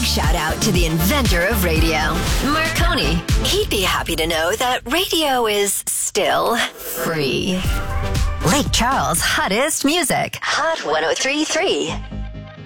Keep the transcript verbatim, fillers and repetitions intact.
big shout out to the inventor of radio, Marconi. He'd be happy to know that radio is still free. Lake Charles' hottest music. Hot one oh three point three.